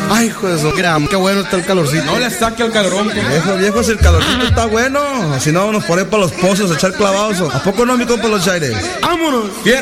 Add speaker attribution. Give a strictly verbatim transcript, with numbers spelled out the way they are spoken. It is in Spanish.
Speaker 1: Ay, hijo de eso, qué bueno está el calorcito.
Speaker 2: No le saque el calorón.
Speaker 1: Viejo, viejo, si el calorcito está bueno. Si no, nos ponemos para los pozos a echar clavados. ¿A poco no, mi compa Los Chaires?
Speaker 2: ¡Vámonos!